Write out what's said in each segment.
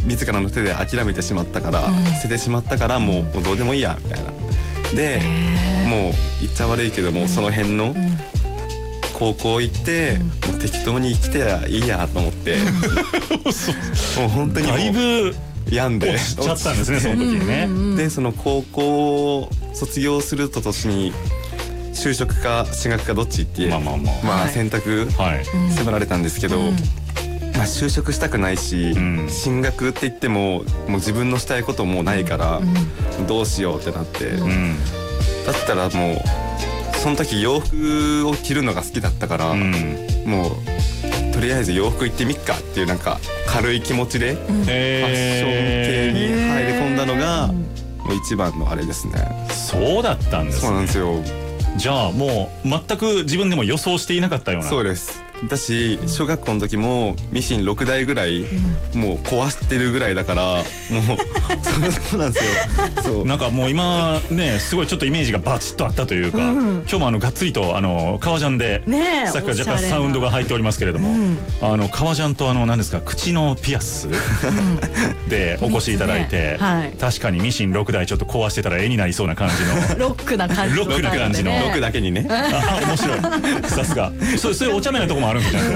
自らの手で諦めてしまったから、捨ててしまったからもうどうでもいいやみたいなで、もう言っちゃ悪いけども、その辺の高校行って、もう適当に生きてりゃいいやと思って、もう本当にだいぶ病んで落ちちゃったんですね、その時にね。 でその高校を卒業すると年に就職か進学かどっちっていうまあ選択迫られたんですけど、まあ就職したくないし、進学って言ってももう自分のしたいこともないから、どうしようってなって、だったらもうその時洋服を着るのが好きだったから、もうとりあえず洋服行ってみっかっていうなんか軽い気持ちでファッション系に入り込んだのがもう一番のあれですね。 そうだったんですね。 そうなんですよ。 じゃあもう全く自分でも予想していなかったような。 そうです。だし小学校の時もミシン6台ぐらいもう壊してるぐらいだから、もうそうなんですよ。そうなんかもう今ねすごいちょっとイメージがバチッとあったというか、今日もがっつりと革ジャンでさっきから若干サウンドが入っておりますけれども、革ジャンと何ですか、口のピアスでお越しいただいて、確かにミシン6台ちょっと壊してたら絵になりそうな感じのロックな感じのロックな感じの 6だけにね。 あ、面白い。さすが。そういうお茶目なとこもあるんじゃ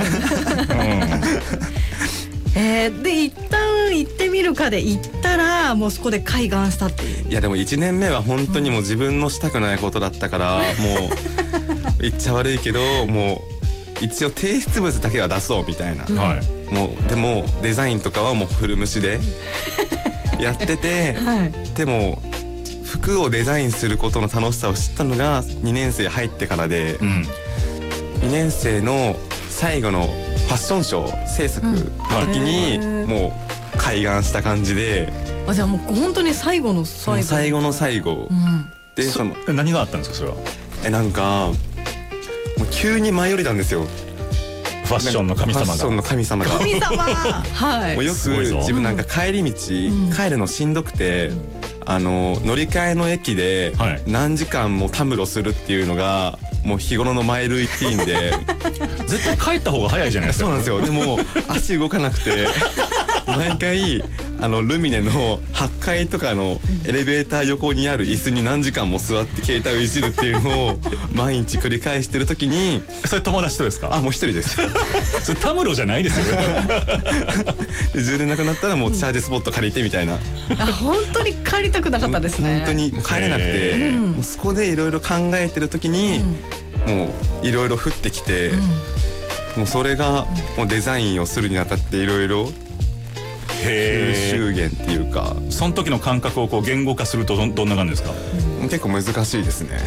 ない。 で一旦行ってみるかで行ったらもうそこで開眼したっていう。 いやでも1年目は本当にもう自分のしたくないことだったから、もう言っちゃ悪いけどもう一応提出物だけは出そうみたいな、もうでもデザインとかはもう古虫でやってて、でも服をデザインすることの楽しさを知ったのが2年生入ってからで、2年生の最後のファッションショー制作の時にもう開眼した感じで、 じゃあもう本当に最後の最後で何があったんですかそれは。 なんかもう急に舞い降りたんですよ、 ファッションの神様が。 ファッションの神様がはい。 もうよく自分なんか帰り道帰るのしんどくて、乗り換えの駅で何時間もたむろするっていうのがもう日頃のマイルーティーンで絶対帰った方が早いじゃないですか。 そうなんですよ。でも足動かなくて毎回ルミネの8階とかのエレベーター横にある椅子に何時間も座って携帯をいじるっていうのを毎日繰り返してる時に。 それ友達とですか？ もう一人です。 それたむろじゃないですよ。 で充電なくなったらもうチャージスポット借りてみたいな。 本当に帰りたくなかったですね。 本当に帰れなくて、もうそこでいろいろ考えてる時にもういろいろ降ってきて、もうそれがもうデザインをするにあたっていろいろ吸収源っていうか、 その時の感覚をこう言語化するとどんな感じですか？ 結構難しいですね。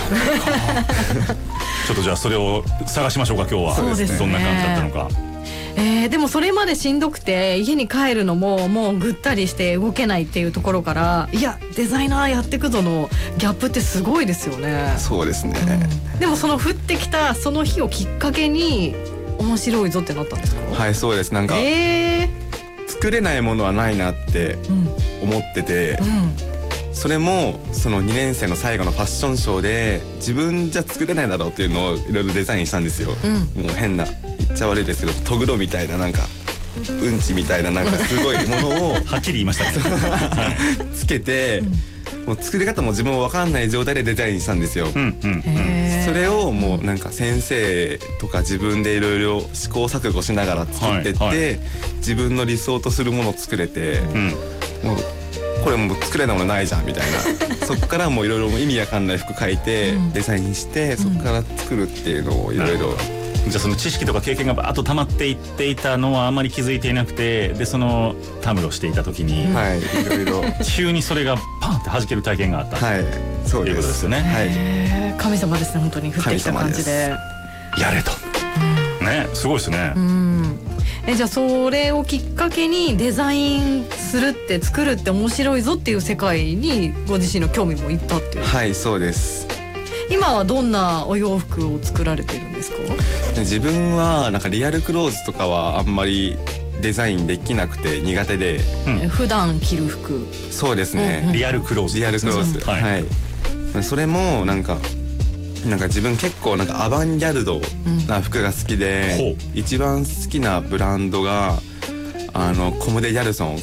ちょっとじゃあそれを探しましょうか今日は。 そうですね。 どんな感じだったのか。 でもそれまでしんどくて家に帰るのももうぐったりして動けないっていうところから、いやデザイナーやってくぞのギャップってすごいですよね。 そうですね。 でもその降ってきたその日をきっかけに面白いぞってなったんですか？ はい、そうです。なんか作れないものはないなって思ってて、それもその2年生の最後のファッションショーで自分じゃ作れないだろうっていうのをいろいろデザインしたんですよ。もう変な言っちゃ悪いですけどトグロみたいななんかうんちみたいななんかすごいものをはっきり言いましたね。 つけて、もう作り方も自分も分かんない状態でデザインしたんですよ。それをもうなんか先生とか自分でいろいろ試行錯誤しながら作ってって、自分の理想とするものを作れて、もうこれもう作れないものないじゃんみたいな。そこからもういろいろ意味わかんない服描いてデザインして、そこから作るっていうのをいろいろ。 じゃあその知識とか経験がバーッと溜まっていっていたのはあんまり気づいていなくて、でそのたむろしていた時に、 いろいろ急にそれがパンって弾ける体験があった、 そういうことですよね。 神様ですね、本当に降ってきた感じでやれと、ね、すごいですね。 じゃあそれをきっかけにデザインするって作るって面白いぞっていう世界にご自身の興味もいったっていう。 はい、そうです。 今はどんなお洋服を作られてるんですか？ 自分はなんかリアルクローズとかはあんまりデザインできなくて苦手で、 普段着る服。 そうですね、 リアルクローズ。 リアルクローズ、はい。それもなんか自分結構なんかアバンギャルドな服が好きで、一番好きなブランドがコムデ・ギャルソン